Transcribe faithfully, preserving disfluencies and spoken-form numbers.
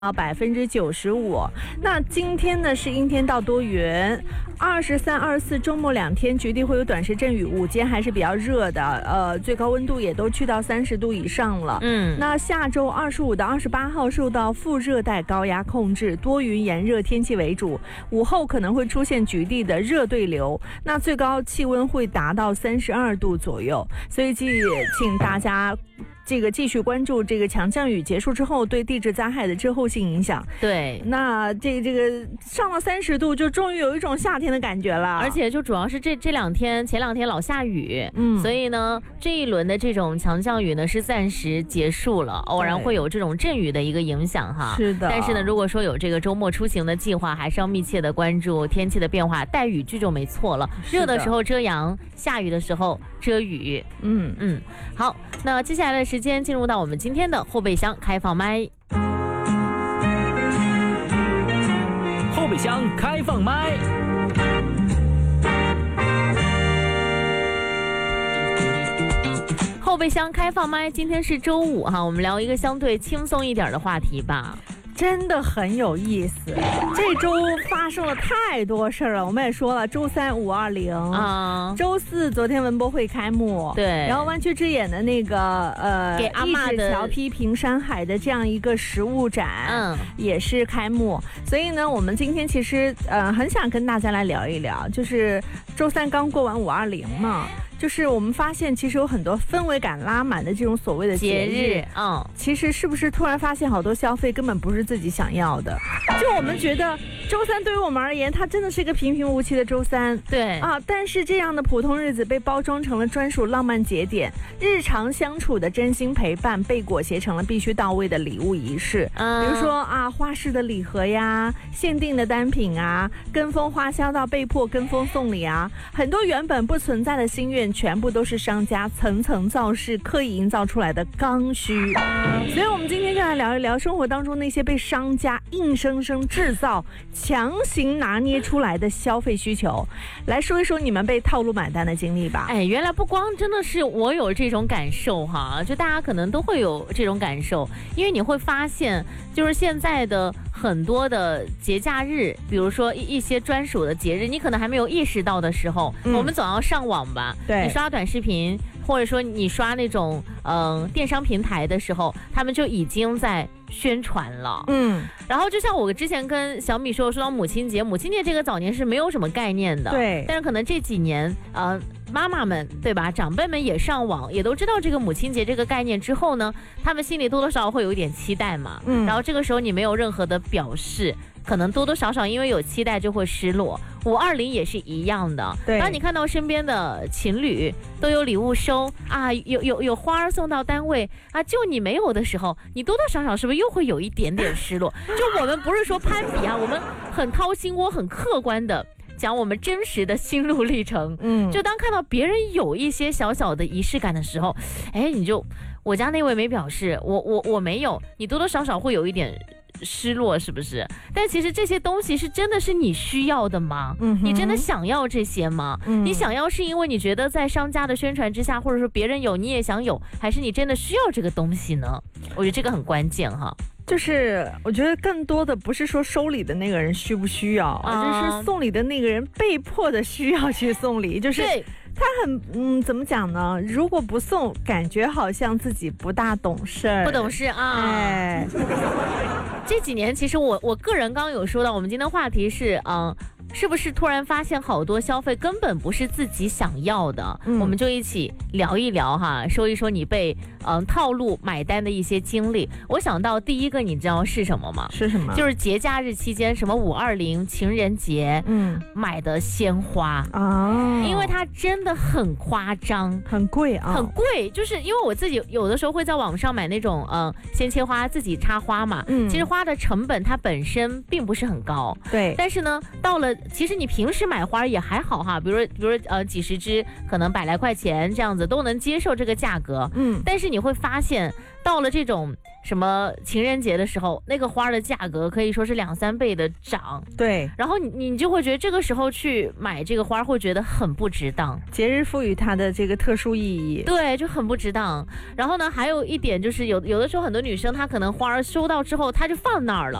到百分之九十五。那今天呢是阴天到多云，二十三、二十四周末两天局地会有短时阵雨，午间还是比较热的，呃，最高温度也都去到三十度以上了。嗯，那下周二十五到二十八号受到副热带高压控制，多云炎热天气为主，午后可能会出现局地的热对流，那最高气温会达到三十二度左右，所以请大家。这个继续关注这个强降雨结束之后对地质灾害的滞后性影响。 对， 那这这个上了三十度，就终于有一种夏天的感觉了。 而且就主要是这这两天前两天老下雨，嗯，所以呢这一轮的这种强降雨呢是暂时结束了，偶然会有这种阵雨的一个影响哈。 是的。 但是呢，如果说有这个周末出行的计划，还是要密切的关注天气的变化，带雨具就没错了。热的时候遮阳，下雨的时候遮雨。嗯嗯，好，那接下来的时间进入到我们今天的后备箱开放麦。 后备箱开放麦。 后备箱开放麦，今天是周五哈，我们聊一个相对轻松一点的话题吧。 真的很有意思，这周发生了太多事儿了。我们也说了，周三五二零啊，周四昨天文博会开幕， 对， 然后湾区之眼的那个呃给阿嬷的桥批评山海的这样一个实物展，嗯，也是开幕。所以呢，我们今天其实呃很想跟大家来聊一聊，就是周三刚过完五二零嘛。就是我们发现，其实有很多氛围感拉满的这种所谓的节日， 节日嗯， 其实是不是突然发现好多消费根本不是自己想要的？就我们觉得周三对于我们而言，它真的是一个平平无奇的周三， 对啊，但是这样的普通日子被包装成了专属浪漫节点，日常相处的真心陪伴被裹挟成了必须到位的礼物仪式，嗯，比如说啊，花式的礼盒呀，限定的单品啊，跟风花销到被迫跟风送礼啊，很多原本不存在的心愿。全部都是商家层层造势刻意营造出来的刚需，所以我们今天就来聊一聊生活当中那些被商家硬生生制造强行拿捏出来的消费需求，来说一说你们被套路买单的经历吧。 哎，原来不光真的是我有这种感受哈，就大家可能都会有这种感受，因为你会发现就是现在的很多的节假日，比如说一些专属的节日，你可能还没有意识到的时候，嗯，我们总要上网吧，对，你刷短视频，或者说你刷那种嗯、呃、电商平台的时候，他们就已经在宣传了。嗯，然后就像我之前跟小米说，说到母亲节，母亲节这个早年是没有什么概念的， 对， 但是可能这几年呃妈妈们对吧，长辈们也上网，也都知道这个母亲节这个概念之后呢，他们心里多多少少会有一点期待嘛。嗯，然后这个时候你没有任何的表示，可能多多少少因为有期待就会失落。五二零也是一样的，对。当你看到身边的情侣都有礼物收啊，有有有花送到单位啊，就你没有的时候，你多多少少是不是又会有一点点失落？就我们不是说攀比啊，我们很掏心窝、很客观的讲我们真实的心路历程。嗯，就当看到别人有一些小小的仪式感的时候，哎，你就我家那位没表示，我我我没有，你多多少少会有一点失落，是不是？但其实这些东西是真的是你需要的吗？嗯，你真的想要这些吗？嗯，你想要是因为你觉得在商家的宣传之下，或者说别人有你也想有，还是你真的需要这个东西呢？我觉得这个很关键哈。就是我觉得更多的不是说收礼的那个人需不需要，而、啊、就是送礼的那个人被迫的需要去送礼，就是他很嗯怎么讲呢？如果不送，感觉好像自己不大懂事儿，不懂事啊。哎，这几年其实我我个人刚刚有说到，我们今天话题是嗯。是不是突然发现好多消费根本不是自己想要的？嗯，我们就一起聊一聊哈，说一说你被嗯、呃、套路买单的一些经历。我想到第一个，你知道是什么吗？是什么？就是节假日期间，什么五二零、情人节，嗯，买的鲜花啊，因为它真的很夸张，很贵啊，很贵。就是因为我自己有的时候会在网上买那种嗯、呃、鲜切花，自己插花嘛，嗯，其实花的成本它本身并不是很高，对，但是呢，到了其实你平时买花也还好哈，比如说比如说呃几十支可能百来块钱这样子都能接受这个价格，嗯，但是你会发现到了这种什么情人节的时候，那个花的价格可以说是两三倍的涨。 对， 然后你你就会觉得这个时候去买这个花会觉得很不值当， 节日赋予它的这个特殊意义， 对，就很不值当。然后呢，还有一点就是有有的时候很多女生她可能花收到之后她就放那儿了。